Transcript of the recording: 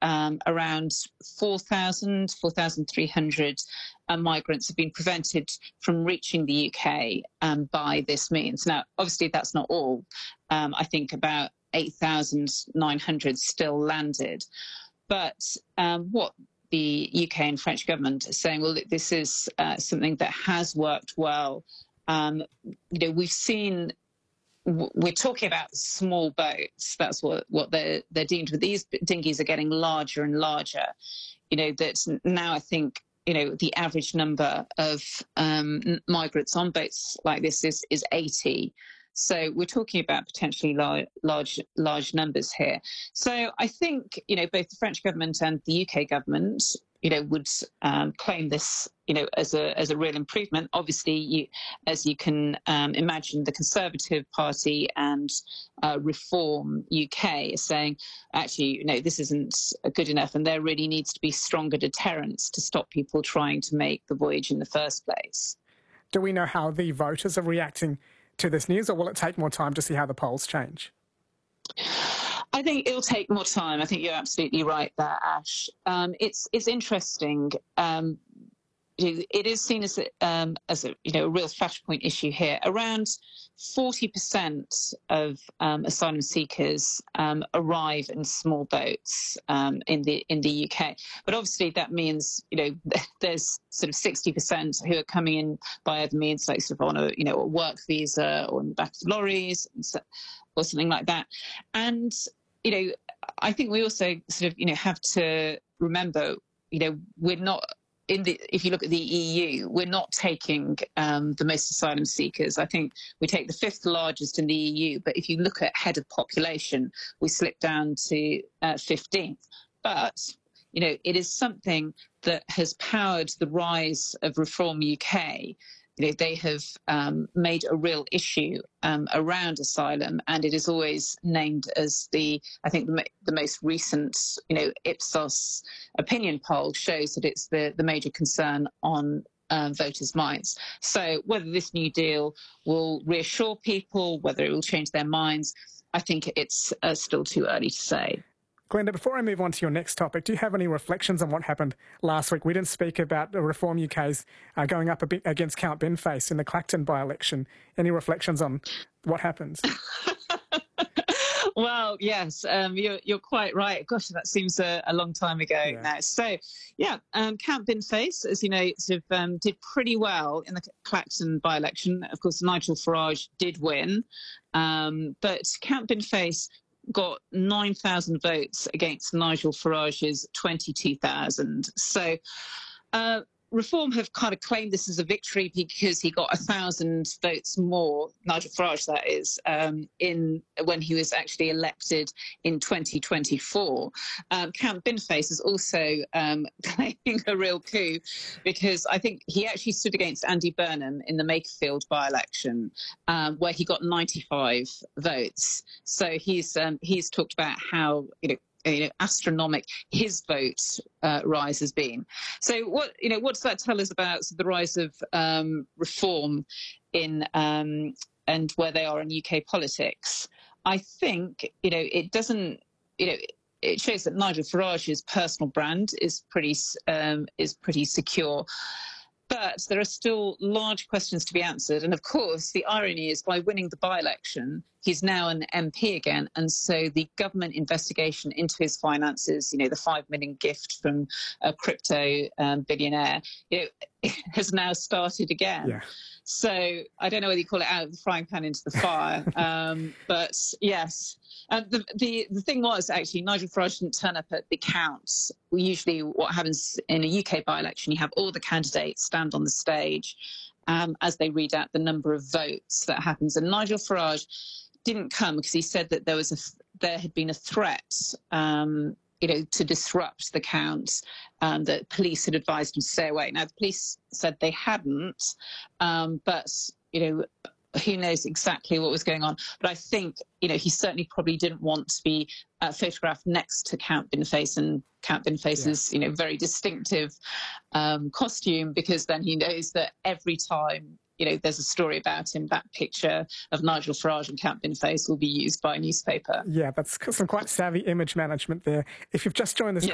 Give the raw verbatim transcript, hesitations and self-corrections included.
um, around four thousand, four thousand three hundred uh, migrants have been prevented from reaching the U K um, by this means. Now, obviously, that's not all. Um, I think about eight thousand nine hundred still landed. But um, what the U K and French government are saying, well, this is uh, something that has worked well. Um, you know, we've seen, we're talking about small boats. That's what, what they're, they're deemed with. These dinghies are getting larger and larger. You know, that now I think, you know, the average number of um, migrants on boats like this is, is eighty. So we're talking about potentially large, large, large numbers here. So I think, you know, both the French government and the U K government, you know, would um, claim this, you know, as a as a real improvement. Obviously, you, as you can um, imagine, the Conservative Party and uh, Reform U K are saying, actually, you know, this isn't good enough, and there really needs to be stronger deterrents to stop people trying to make the voyage in the first place. Do we know how the voters are reacting to this news, or will it take more time to see how the polls change? I think it'll take more time. I think you're absolutely right there, Ash. Um, it's it's interesting. Um, it is seen as a, um, as a you know a real flashpoint issue here. Around forty percent of um, asylum seekers um, arrive in small boats um, in the in the U K. But obviously that means you know there's sort of sixty percent who are coming in by other means, like sort of on a you know a work visa or in the back of lorries or something like that. And you know I think we also sort of you know have to remember you know we're not. In the, if you look at the E U, we're not taking um, the most asylum seekers. I think we take the fifth largest in the E U, but if you look at head of population, we slip down to uh, fifteenth. But, you know, it is something that has powered the rise of Reform U K. You know, they have um, made a real issue um, around asylum, and it is always named as the, I think, the, the most recent, you know, Ipsos opinion poll shows that it's the, the major concern on um, voters' minds. So whether this new deal will reassure people, whether it will change their minds, I think it's uh, still too early to say. Glenda, before I move on to your next topic, do you have any reflections on what happened last week? We didn't speak about the Reform U K's uh, going up a bit against Count Binface in the Clacton by-election. Any reflections on what happened? Well, yes, um, you're, you're quite right. Gosh, that seems a, a long time ago yeah. now. So, yeah, um, Count Binface, as you know, sort of um, did pretty well in the Clacton by-election. Of course, Nigel Farage did win, um, but Count Binface got nine thousand votes against Nigel Farage's twenty-two thousand. So uh, Reform have kind of claimed this as a victory because he got a thousand votes more, Nigel Farage that is, um, in when he was actually elected in twenty twenty-four. Um, Count Binface is also um, claiming a real coup because I think he actually stood against Andy Burnham in the Makerfield by-election um, where he got ninety-five votes. So he's um, he's talked about how, you know, you know, astronomic his vote uh, rise has been. So what you know, what does that tell us about the rise of um, Reform in um, and where they are in U K politics? I think you know it doesn't you know. It shows that Nigel Farage's personal brand is pretty um, is pretty secure. But there are still large questions to be answered. And of course, the irony is by winning the by-election, he's now an M P again. And so the government investigation into his finances, you know, the five million gift from a crypto um, billionaire, you know, has now started again. Yeah. So I don't know whether you call it out of the frying pan into the fire. um, but yes. And the, the the thing was, actually, Nigel Farage didn't turn up at the counts. Usually what happens in a U K by-election, you have all the candidates stand on the stage um, as they read out the number of votes that happens. And Nigel Farage didn't come because he said that there was a, there had been a threat um, you know, to disrupt the counts, um, that police had advised him to stay away. Now, the police said they hadn't, um, but, you know, who knows exactly what was going on. But I think, you know, he certainly probably didn't want to be uh, photographed next to Count Binface and Count Binface's, yeah. you know, very distinctive um, costume, because then he knows that every time, you know, there's a story about him, that picture of Nigel Farage and Count Binface will be used by a newspaper. Yeah, that's some quite savvy image management there. If you've just joined this